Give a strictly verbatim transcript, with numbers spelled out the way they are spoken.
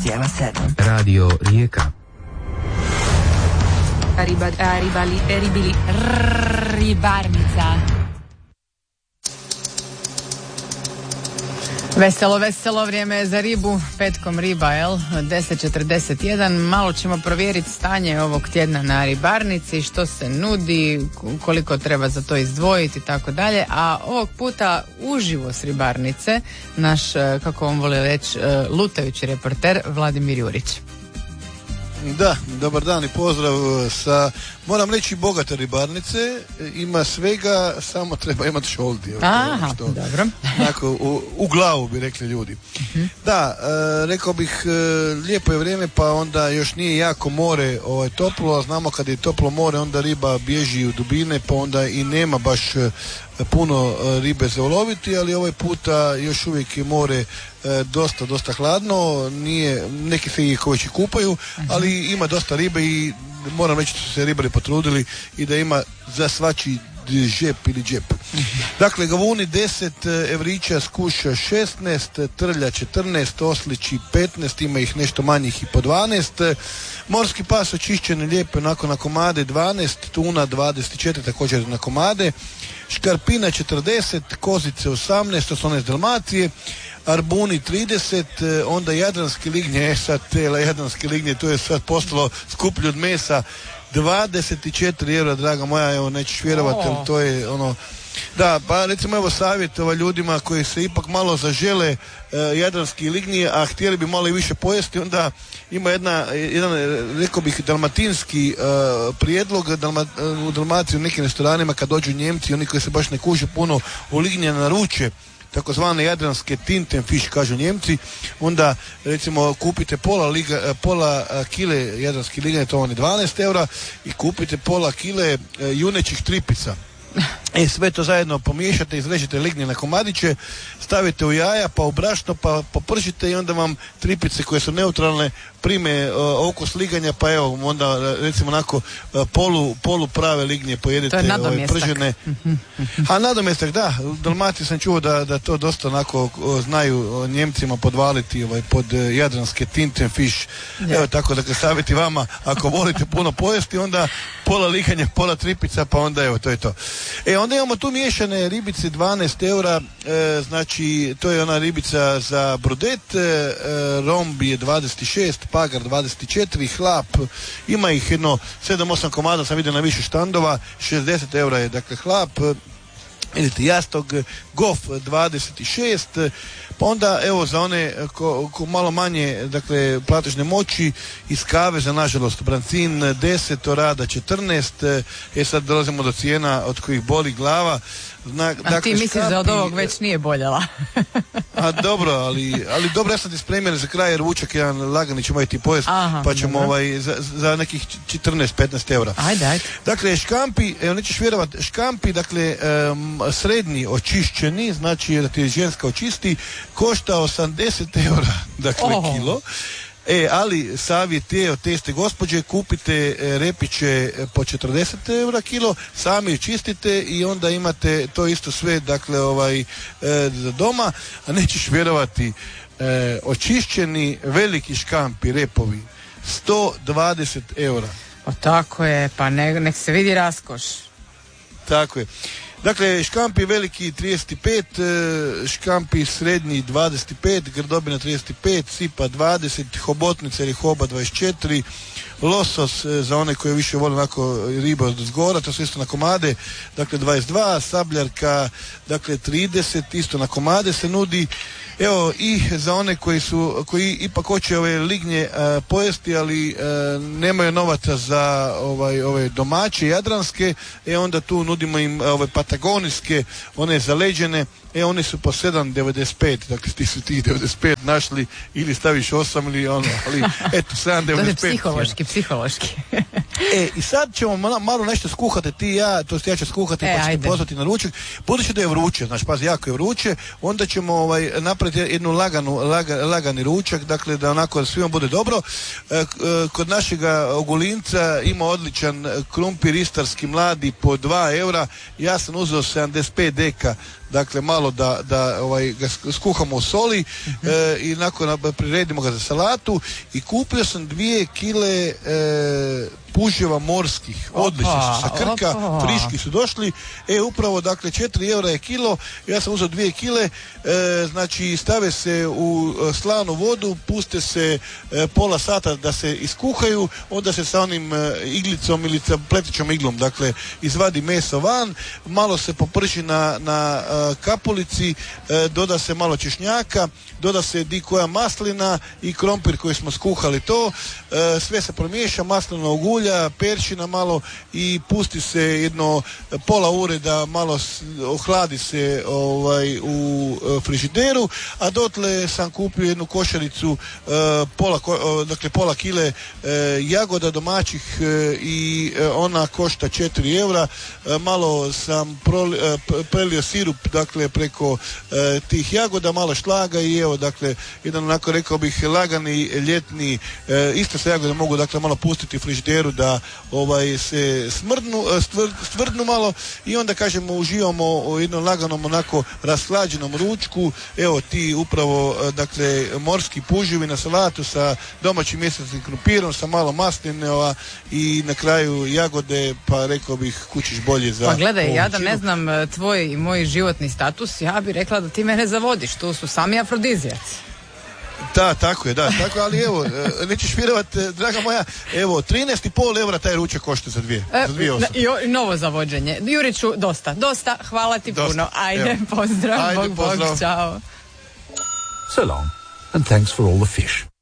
zarez sedam. Radio Rijeka. Riba, ribali, ribili, ribarnica. Veselo, veselo vrijeme je za ribu, petkom riba, jel? deset četrdeset jedan, malo ćemo provjeriti stanje ovog tjedna na ribarnici, što se nudi, koliko treba za to izdvojiti i tako dalje, a ovog puta uživo s ribarnice, naš, kako on voli reći, lutajući reporter Vladimir Jurić. Da, dobar dan i pozdrav sa, moram reći, bogate ribarnice, ima svega, samo treba imati šoldi. Aha, što, dobro. Onako, u, u glavu bi rekli ljudi. Uh-huh. Da, e, rekao bih, e, lijepo je vrijeme, pa onda još nije jako more ovaj, toplo, a znamo kad je toplo more, onda riba bježi u dubine, pa onda i nema baš e, puno e, ribe za uloviti, ali ovaj puta još uvijek je more e, dosta, dosta hladno, nije, neki se i koveći kupaju, uh-huh. ali ima dosta ribe i moram reći da su se ribari potrudili i da ima za svačiji džep ili džep. Dakle, gavuni deset, evrića, skuša šesnaest, trlja četrnaest, oslići petnaest, ima ih nešto manjih i po dvanaest, morski pas očišćeni lijepo onako na komade dvanaest, tuna dvadeset četiri također na komade, škarpina četrdeset, kozice osamnaest, to su one iz Dalmacije, arbuni trideset, onda jadranske lignje, e sad tela jadranske lignje, to je sad postalo skuplje od mesa, dvadeset četiri eura, draga moja, evo nećeš vjerovati, ali to je ono, da, pa recimo evo savjet ova ljudima koji se ipak malo zažele e, jadranski lignije, a htjeli bi malo i više pojesti, onda ima jedna, jedan, rekao bih, dalmatinski e, prijedlog, Dalma, u Dalmaciji u nekim restoranima kad dođu Njemci, oni koji se baš ne kuže puno u lignje naruče, takozvane jadranske tintenfish, kažu Njemci, onda recimo kupite pola, liga, pola kile jadranske lignje, to vam je dvanaest eura, i kupite pola kile junećih tripica. E, sve to zajedno pomiješate, izrežete lignje na komadiće, stavite u jaja, pa u brašno, pa popržite i onda vam tripice koje su neutralne prime uh, okus liganja, pa evo onda recimo onako uh, polu, polu prave lignje pojedete, ovaj, pržene. A nadomjestak, da, u Dalmaciji sam čuo da, da to dosta onako uh, znaju uh, Njemcima podvaliti ovaj, pod uh, jadranske tintenfish. Ja. Evo tako, dakle, savjeti vama, ako volite puno pojesti, onda pola liganja, pola tripica, pa onda evo, to je to. E, onda imamo tu miješane ribice dvanaest eura, e, znači to je ona ribica za brudet, e, romb je dvadeset šest, pagar dvadeset četiri, hlap, ima ih jedno sedam osam komada, sam vidio na više štandova, šezdeset eura je dakle hlap, vidite jastog, gof dvadeset šest, pa onda evo za one ko, ko malo manje, dakle, platežne moći, iz kave za nažalost brancin deset, orada četrnaest, e sad dolazimo do cijena od kojih boli glava. Zna, a dakle, ti misliš škapi, da od ovog već nije boljela? A dobro, ali, ali dobro, ja sam ti spremio za kraj ručak, jedan lagani ćemo imati pojest, aha, pa ćemo ovaj, za, za nekih četrnaest petnaest eura. Ajde, ajde. Dakle, škampi, evo nećeš vjerovat, škampi, dakle, um, srednji očišćeni, znači da ti ženska očisti, košta osamdeset eura, dakle, oh. kilo. E, ali savjet je od te iste gospođe, kupite e, repiće po četrdeset eura kilo, sami čistite i onda imate to isto sve, dakle, ovaj, e, za doma, a nećeš vjerovati, e, očišćeni veliki škampi, repovi, sto dvadeset eura. O tako je, pa ne, nek se vidi raskoš. Tako je. Dakle, škampi veliki trideset pet, škampi srednji dvadeset pet, grdobina trideset pet, sipa dvadeset, hobotnica ili hoba dvadeset četiri, losos za one koje više vole onako riba od zgora, to su isto na komade, dakle dvadeset dva, sabljarka, dakle trideset, isto na komade se nudi. Evo, i za one koji su, koji ipak hoće ove lignje uh, pojesti, ali uh, nemaju novaca za ovaj, ove domaće, jadranske, e onda tu nudimo im ove patagonijske, one zaleđene, e one su po sedam devedeset pet, dakle ti su tih devedeset pet našli, ili staviš osam ili ono, ali eto, sedam devedeset pet. To je psihološki, psihološki. E, i sad ćemo malo, malo nešto skuhati, ti i ja, to ja ću skuhati, e, pa ćete pozvati na ručak. Budući da je vruće, znači pazi, jako je vruće, onda ćemo ovaj, napraviti jednu laganu, laga, lagani ručak, dakle da onako da svima bude dobro. E, kod našega Ogulinca ima odličan krumpir istarski mladi po dva eura, ja sam uzeo sedamdeset pet deka, dakle malo da, da ovaj, ga skuhamo u soli uh-huh. e, i nakon priredimo ga za salatu i kupio sam dvije kile e, puževa morskih, odlični su sa Krka, opa. Friški su došli, e upravo dakle četiri eura je kilo, ja sam uzeo dvije kile, e, znači stave se u slanu vodu, puste se e, pola sata da se iskuhaju, onda se sa onim e, iglicom ili sa pletićom iglom, dakle izvadi meso van, malo se poprši na, na e, kapulici, e, doda se malo češnjaka, doda se di koja maslina i krompir koji smo skuhali to, e, sve se promiješa, maslinovog ulja, peršina malo i pusti se jedno pola ure da malo ohladi se ovaj, u e, frižideru, a dotle sam kupio jednu košaricu e, pola, ko, dakle pola kile e, jagoda domaćih e, i e, ona košta četiri eura, e, malo sam proli, e, prelio sirup dakle preko e, tih jagoda, malo šlaga i evo dakle jedan onako rekao bih lagani ljetni e, isto se jagode mogu dakle malo pustiti u frižideru da ovaj se smrdnu, stvr, stvrdnu malo i onda kažemo uživamo u jednom laganom onako rashlađenom ručku, evo ti upravo dakle morski puževi na salatu sa domaćim mjesečnim krumpirom, sa malo maslinova i na kraju jagode, pa rekao bih kućiš bolje za... Pa gledaj, ja da ne znam tvoj i moj životni status, ja bih rekla da ti mene zavodiš, to su sami afrodizijaci. Da, tako je, da, tako, ali evo, nećeš vjerovat, draga moja, evo, trinaest i pol eura taj ručak košta za dvije, e, za dvije osobe. I novo zavođenje. Juriću, dosta, dosta, hvala ti dosta. Puno. Ajde, evo. Pozdrav, Ajde, bog, pozdrav. bog, čao. So long, and thanks for all the fish.